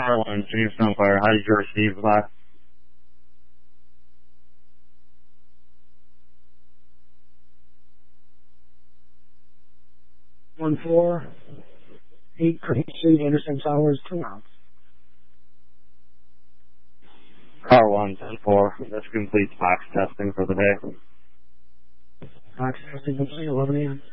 Car 1, Junior Stonefire, how did you receive class? 148 Green Street, Anderson Towers, 2 rounds. Car 1, 10-4, this completes box testing for the day. Box testing complete, 11 a.m.